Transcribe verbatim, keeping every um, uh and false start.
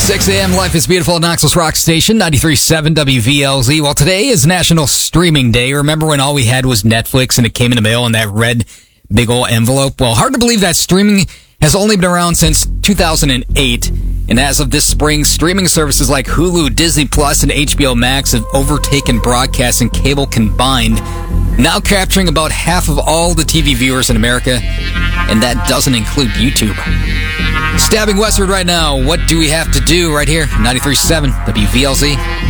six a.m. Life is Beautiful at Knoxville's Rock Station, ninety-three point seven W V L Z. Well, today is National Streaming Day. Remember when all we had was Netflix and it came in the mail in that red big old envelope? Well, hard to believe that streaming has only been around since two thousand eight. And as of this spring, streaming services like Hulu, Disney Plus, and H B O Max have overtaken broadcast and cable combined, now capturing about half of all the T V viewers in America, and that doesn't include YouTube. Stabbing westward right now, what do we have to do right here? ninety-three point seven W V L Z.